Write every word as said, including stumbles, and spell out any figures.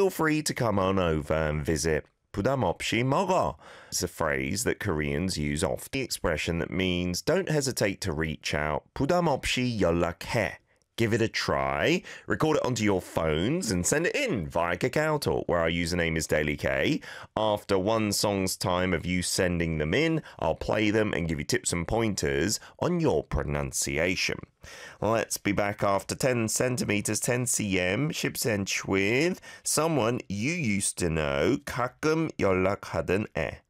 feel free to come on over and visit. 부담 없이 먹어. It's a phrase that Koreans use often. The expression that means don't hesitate to reach out. 부담 없이 연락해. Give it a try, record it onto your phones and send it in via KakaoTalk, where our username is DailyK. After one song's time of you sending them in, I'll play them and give you tips and pointers on your pronunciation. Let's be back after ten centimeters, ten centimeters, 십센치 with someone you used to know, 가끔 연락하던 애.